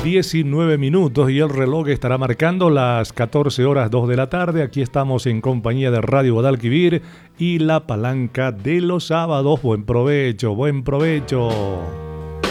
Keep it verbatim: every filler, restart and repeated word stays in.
diecinueve minutos y el reloj estará marcando las catorce horas dos de la tarde. Aquí estamos en compañía de Radio Guadalquivir y La Palanca de los Sábados. Buen provecho, buen provecho.